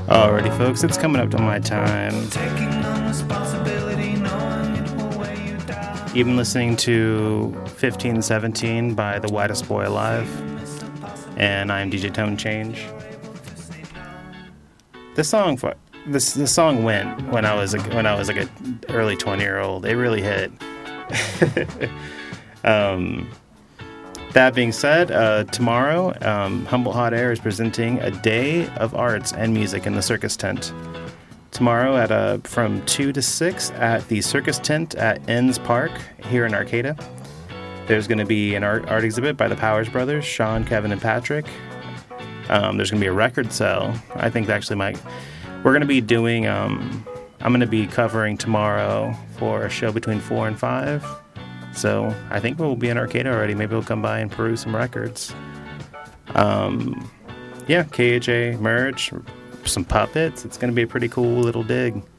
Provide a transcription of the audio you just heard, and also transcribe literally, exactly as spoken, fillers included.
Alrighty, folks, it's coming up to my time. You've been listening to fifteen seventeen by The Whitest Boy Alive, and I'm D J Tone Change. This song, this this song went when I was a, when I was like an early twenty year old. It really hit. um, that being said, uh, tomorrow, um, Humble Hot Air is presenting a day of arts and music in the Circus Tent. Tomorrow at uh, from two to six at the Circus Tent at Enns Park here in Arcata. There's going to be an art, art exhibit by the Powers Brothers, Sean, Kevin, and Patrick. Um, there's going to be a record sale. I think actually might. We're going to be doing. Um, I'm going to be covering tomorrow for a show between four and five. So I think we'll be in Arcata already. Maybe we'll come by and peruse some records. Um, yeah, K H A merch, some puppets. It's going to be a pretty cool little dig.